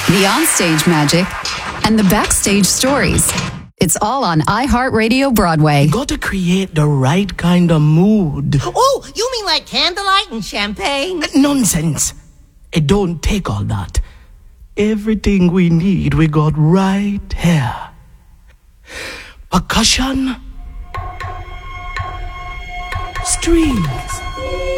the onstage magic, and the backstage stories. It's all on iHeartRadio Broadway. You got to create the right kind of mood. Oh, you mean like candlelight and champagne? Nonsense. It don't take all that. Everything we need, we got right here. Percussion, strings,